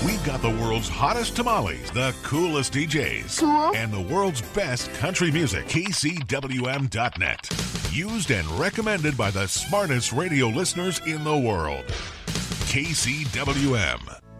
We've got the world's hottest tamales, the coolest DJs, Cool. and the world's best country music. KCWM.net. Used and recommended by the smartest radio listeners in the world. KCWM.